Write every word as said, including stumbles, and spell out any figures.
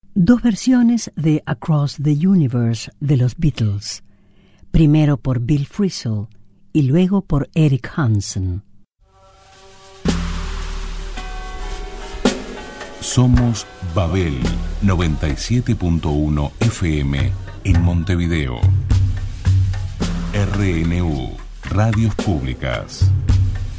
Dos versiones de Across the Universe de los Beatles, primero por Bill Frisell y luego por Eric Hansen. Somos Babel noventa y siete punto uno F M en Montevideo. R N U, Radios Públicas.